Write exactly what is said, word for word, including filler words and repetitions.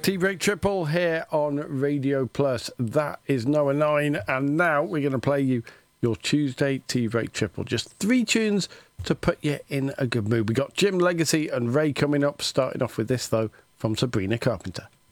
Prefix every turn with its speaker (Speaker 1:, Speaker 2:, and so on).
Speaker 1: T-Break Triple here on Radio Plus. That is Noah nine, and now we're going to play you your Tuesday T-Break Triple. Just three tunes to put you in a good mood. We got Jim Legacy and Ray coming up, starting off with this, though, from Sabrina Carpenter.